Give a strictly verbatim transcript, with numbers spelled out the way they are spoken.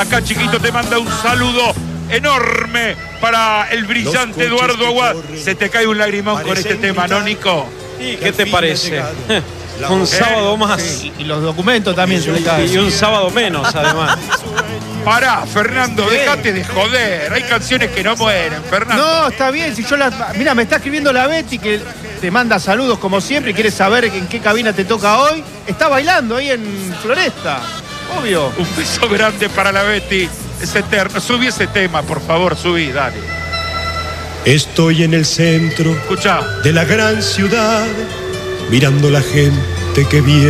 Acá Chiquito te manda un saludo enorme para el brillante Eduardo Aguad. Se te cae un lagrimón con este tema, ¿no, Nico? ¿Y qué te parece? Un sábado más. Sí, y los documentos también se le caen. Y un sábado menos, además. Pará, Fernando, dejate de joder. Hay canciones que no mueren, Fernando. No, está bien. Si yo la... Mira, me está escribiendo la Betty que te manda saludos como siempre y quiere saber en qué cabina te toca hoy. Está bailando ahí en Floresta. Obvio. Un beso grande para la Betty. Es eterno. Subí ese tema, por favor, subí, dale. Estoy en el centro Escuchá. de la gran ciudad, mirando la gente que viene.